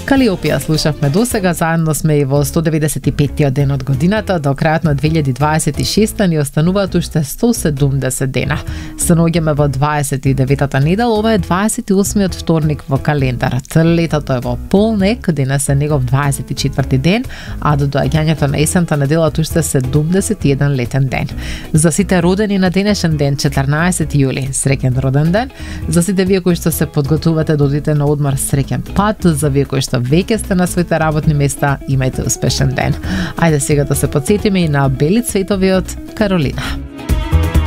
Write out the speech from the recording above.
Калиопија слушавме досега, заедно сме и во 195-тиот ден од годината, до крајот на 2026 ни остануваат уште 170 дена. Се наоѓаме во 29-та недела, ова е 28-тиот вторник во календарот. Летото е во полнек, денес е негов 24-ти ден, а до доаѓањето на есента неделата уште 71 летен ден. За сите родени на денешен ден, 14 јули, среќен роден ден. За сите вие кои што се подготувате да одите на одмор, среќен пат. За вие кои што веќе сте на своите работни места, имајте успешен ден. Ајде сега да се потсетиме и на бели цветови од Каролина.